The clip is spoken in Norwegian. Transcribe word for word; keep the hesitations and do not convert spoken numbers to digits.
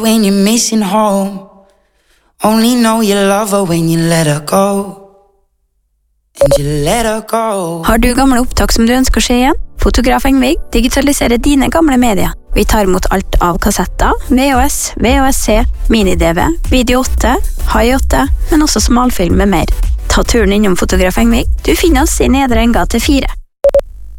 when you're missing home. Only know you love her when you let her go. And you let her go. Har du gamle opptak som du ønsker å se igjen? Fotograf Engvig digitaliserer dine gamle medier. Vi tar imot alt av kassetter, V H S, V H S C, mini-D V, Video åtte, High åtte, men også smalfilm med mer. Ta turen innom Fotograf Engvig. Du finner oss i Nedre Engate fire.